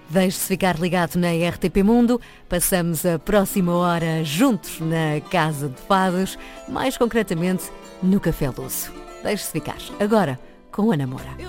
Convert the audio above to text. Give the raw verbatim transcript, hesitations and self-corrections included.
Deixe-se ficar ligado na R T P Mundo. Passamos a próxima hora juntos na Casa de Fados, mais concretamente no Café Lúcio. Deixe-se ficar agora com Ana Moura.